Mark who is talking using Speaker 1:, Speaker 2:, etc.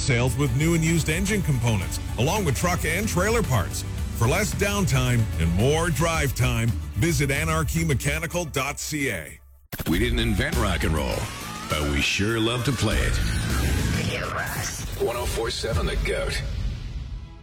Speaker 1: sales with new and used engine components, along with truck and trailer parts. For less downtime and more drive time, visit anarchymechanical.ca.
Speaker 2: We didn't invent rock and roll, but we sure love to play it. 104.7 The Goat.